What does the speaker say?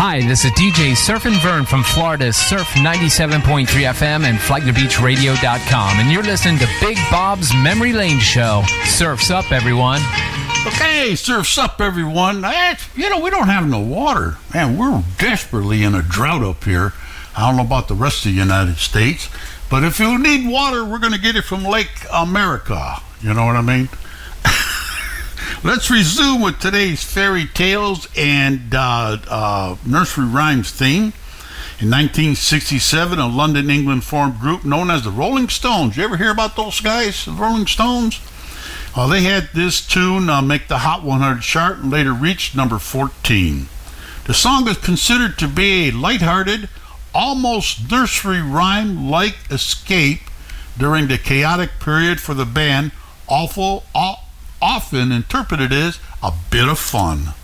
Hi, this is DJ Surfin' Vern from Florida's Surf 97.3 FM and FlaglerBeachRadio.com, and you're listening to Big Bob's Memory Lane Show. Surf's up, everyone. Okay, surf's up, everyone. We don't have no water. Man, we're desperately in a drought up here. I don't know about the rest of the United States, but if you need water, we're going to get it from Lake America. You know what I mean? Let's resume with today's fairy tales and nursery rhymes theme. In 1967, a London, England formed group known as the Rolling Stones. You ever hear about those guys, the Rolling Stones? Well, they had this tune make the Hot 100 chart and later reached number 14. The song is considered to be a lighthearted, almost nursery rhyme-like escape during the chaotic period for the band, often interpreted as a bit of fun.